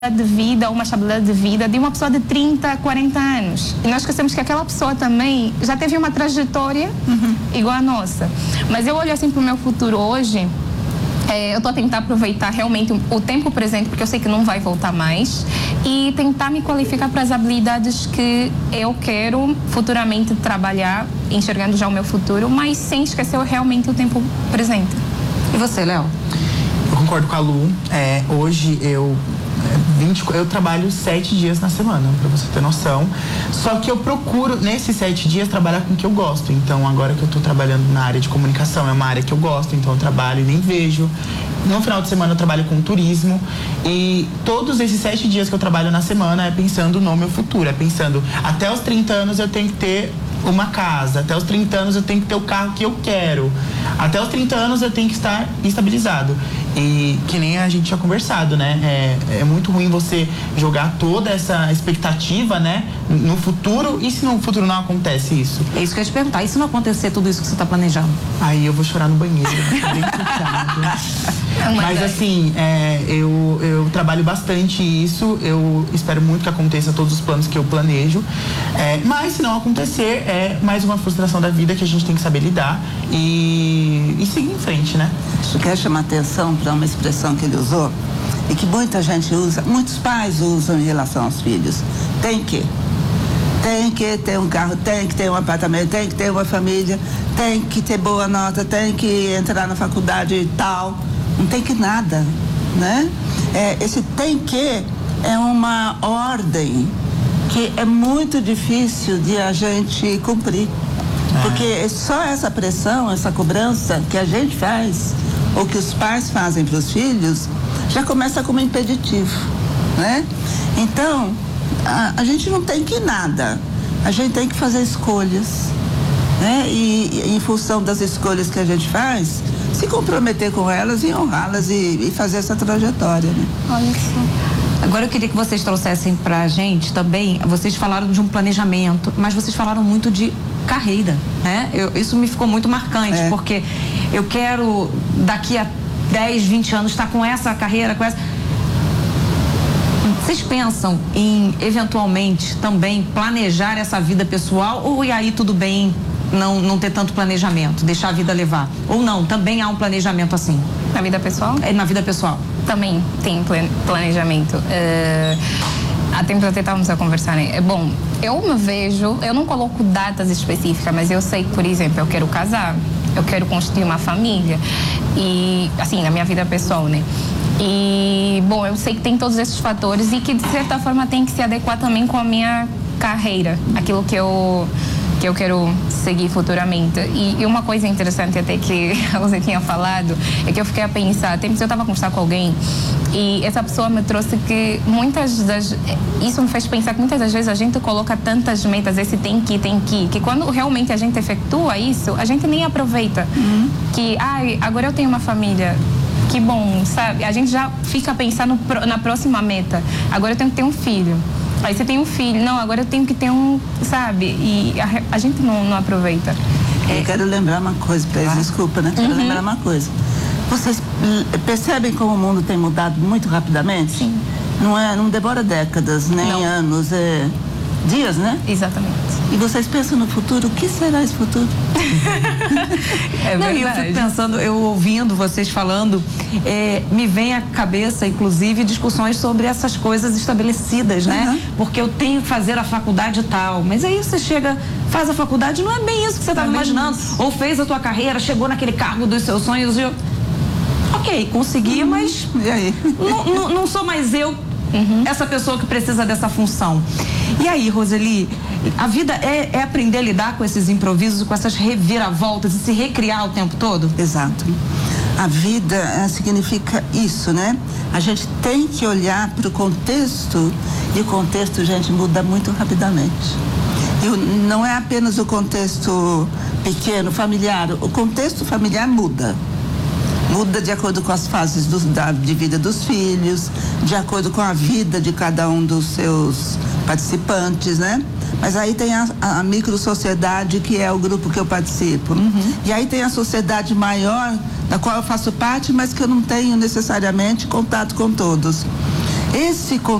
de vida, uma estabilidade de vida de uma pessoa de 30, 40 anos. E nós esquecemos que aquela pessoa também já teve uma trajetória igual a nossa. Mas eu olho assim para o meu futuro hoje, eu estou a tentar aproveitar realmente o tempo presente, porque eu sei que não vai voltar mais, e tentar me qualificar para as habilidades que eu quero futuramente trabalhar, enxergando já o meu futuro, mas sem esquecer realmente o tempo presente. E você, Léo? Eu concordo com a Lu. Hoje eu trabalho 7 dias na semana, pra você ter noção. Só que eu procuro, nesses 7 dias, trabalhar com o que eu gosto. Então, agora que eu tô trabalhando na área de comunicação, é uma área que eu gosto, então eu trabalho e nem vejo. No final de semana eu trabalho com turismo. E todos esses 7 dias que eu trabalho na semana é pensando no meu futuro. É pensando, até os 30 anos eu tenho que ter uma casa, até os 30 anos eu tenho que ter o carro que eu quero, até os 30 anos eu tenho que estar estabilizado. E que nem a gente tinha conversado, né? É muito ruim você jogar toda essa expectativa, né, no futuro. E se no futuro não acontece isso? É isso que eu ia te perguntar. E se não acontecer tudo isso que você está planejando? Aí eu vou chorar no banheiro, bem puxado. Mas assim, eu trabalho bastante isso. Eu espero muito que aconteça todos os planos que eu planejo. Mas se não acontecer, é mais uma frustração da vida que a gente tem que saber lidar e seguir em frente, né? Eu quero chamar atenção para uma expressão que ele usou e que muita gente usa, muitos pais usam em relação aos filhos. Tem que ter um carro, tem que ter um apartamento, tem que ter uma família, tem que ter boa nota, tem que entrar na faculdade e tal. Não tem que nada, né? Esse tem que é uma ordem que é muito difícil de a gente cumprir. Porque só essa pressão, essa cobrança que a gente faz, ou que os pais fazem para os filhos, já começa como impeditivo, né? Então, a gente não tem que nada, a gente tem que fazer escolhas, né? E em função das escolhas que a gente faz, se comprometer com elas e honrá-las e fazer essa trajetória, né? Olha só. Agora eu queria que vocês trouxessem pra gente também, vocês falaram de um planejamento, mas vocês falaram muito de carreira, né? Isso me ficou muito marcante, porque eu quero daqui a 10, 20 anos estar com essa carreira, com essa... Vocês pensam em, eventualmente, também planejar essa vida pessoal ou e aí tudo bem não ter tanto planejamento, deixar a vida levar? Ou não, também há um planejamento assim? Na vida pessoal? Na vida pessoal. Também tem planejamento. Há tempos até estávamos a conversar, né? Bom, eu me vejo, eu não coloco datas específicas, mas eu sei que, por exemplo, eu quero casar, eu quero construir uma família, e, assim, na minha vida pessoal, né? E, bom, eu sei que tem todos esses fatores e que, de certa forma, tem que se adequar também com a minha carreira, aquilo que eu quero seguir futuramente. E uma coisa interessante até que você tinha falado, é que eu fiquei a pensar, eu estava a conversar com alguém e essa pessoa me trouxe que isso me fez pensar que muitas das vezes a gente coloca tantas metas, esse tem que quando realmente a gente efetua isso, a gente nem aproveita. Que, agora eu tenho uma família, que bom, sabe? A gente já fica pensando na próxima meta. Agora eu tenho que ter um filho. Aí você tem um filho, não, agora eu tenho que ter sabe? E a gente não aproveita. Eu quero lembrar uma coisa para eles, desculpa, né? Quero lembrar uma coisa. Vocês percebem como o mundo tem mudado muito rapidamente? Sim. Não demora décadas, nem anos, dias, né? Exatamente. E vocês pensam no futuro, o que será esse futuro? Não, e eu fico pensando, eu ouvindo vocês falando, me vem à cabeça, inclusive, discussões sobre essas coisas estabelecidas, né? Porque eu tenho que fazer a faculdade e tal, mas aí você chega, faz a faculdade, não é bem isso que você estava imaginando. Ou fez a tua carreira, chegou naquele cargo dos seus sonhos e ok, consegui, mas e aí? Não sou mais eu, essa pessoa que precisa dessa função. E aí, Roseli, a vida é aprender a lidar com esses improvisos, com essas reviravoltas e se recriar o tempo todo? Exato. A vida significa isso, né? A gente tem que olhar para o contexto e o contexto, gente, muda muito rapidamente. E não é apenas o contexto pequeno, familiar, o contexto familiar muda. Muda de acordo com as fases de vida dos filhos, de acordo com a vida de cada um dos seus participantes, né? Mas aí tem a micro-sociedade, que é o grupo que eu participo. E aí tem a sociedade maior, da qual eu faço parte, mas que eu não tenho necessariamente contato com todos. Esse